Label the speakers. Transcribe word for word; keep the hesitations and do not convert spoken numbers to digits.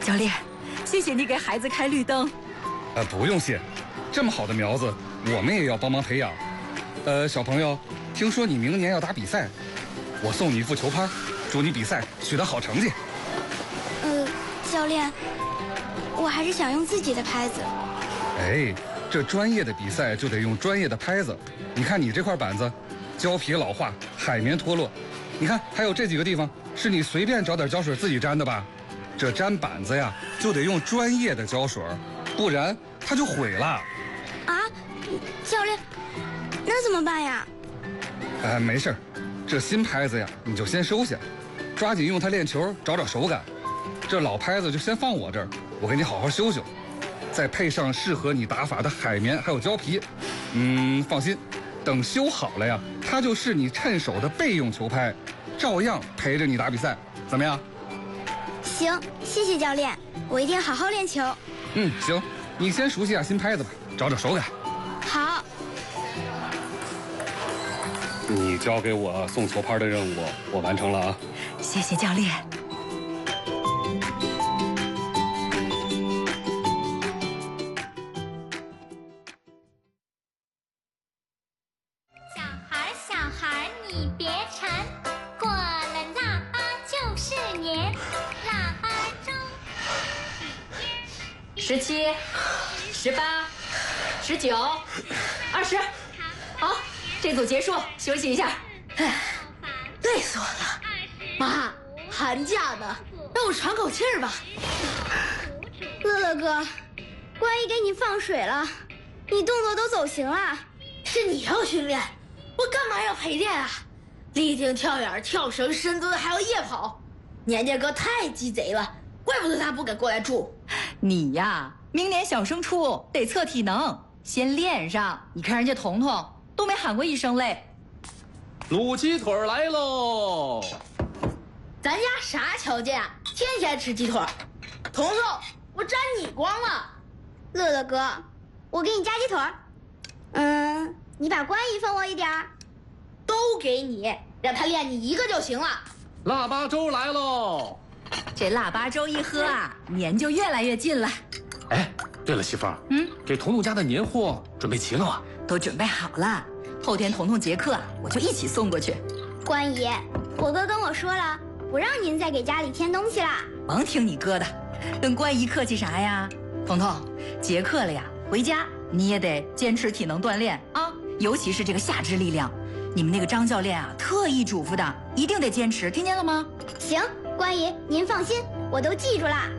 Speaker 1: 教练，谢谢你给孩子开绿灯。
Speaker 2: 呃，不用谢，这么好的苗子，我们也要帮忙培养。呃，小朋友，听说你明年要打比赛，我送你一副球拍，祝你比赛取得好成绩。
Speaker 3: 呃，教练，我还是想用自己的拍子。
Speaker 2: 哎，这专业的比赛就得用专业的拍子。你看你这块板子，胶皮老化，海绵脱落。你看还有这几个地方，是你随便找点胶水自己粘的吧？这粘板子呀，就得用专业的胶水，不然它就毁了。
Speaker 3: 啊，教练，那怎么办呀？
Speaker 2: 呃，没事，这新拍子呀，你就先收下，抓紧用它练球，找找手感。这老拍子就先放我这儿，我给你好好修修，再配上适合你打法的海绵还有胶皮。嗯，放心，等修好了呀，它就是你趁手的备用球拍，照样陪着你打比赛，怎么样？
Speaker 3: 行，谢谢教练，我一定好好练球。
Speaker 2: 嗯，行，你先熟悉下新拍子吧，找找手感。
Speaker 3: 好。
Speaker 2: 你交给我送球拍的任务，我完成了啊！
Speaker 1: 谢谢教练。
Speaker 4: 小孩，小孩，你别馋，过了腊八就是年，腊八粥。
Speaker 5: 十七、十八、十九、二十，好。这组结束，休息一下。
Speaker 6: 哎，累死我了！妈，寒假呢，让我喘口气儿吧。
Speaker 3: 乐乐哥，关一给你放水了，你动作都走形了。
Speaker 6: 是你要训练，我干嘛要陪练啊？立定、跳远、跳绳、深蹲，还要夜跑。年年哥太鸡贼了，怪不得他不敢过来住。
Speaker 1: 你呀，明年小升初得测体能，先练上。你看人家彤彤。都没喊过一声累。
Speaker 7: 卤鸡腿来喽！
Speaker 6: 咱家啥条件啊？天天吃鸡腿。彤彤，我沾你光了。
Speaker 3: 乐乐哥，我给你加鸡腿。嗯，你把关一分我一点儿。
Speaker 6: 都给你，让他练你一个就行了。
Speaker 7: 腊八粥来喽！
Speaker 1: 这腊八粥一喝啊，年就越来越近了。
Speaker 7: 哎，对了，媳妇儿，嗯，给彤彤家的年货准备齐了吗？
Speaker 1: 都准备好了，后天彤彤结课，我就一起送过去。
Speaker 3: 关姨，我哥跟我说了，不让您再给家里添东西啦。
Speaker 1: 甭听你哥的，跟关姨客气啥呀？彤彤，结课了呀，回家你也得坚持体能锻炼啊，尤其是这个下肢力量。你们那个张教练啊，特意嘱咐的，一定得坚持，听见了吗？
Speaker 3: 行，关姨您放心，我都记住啦。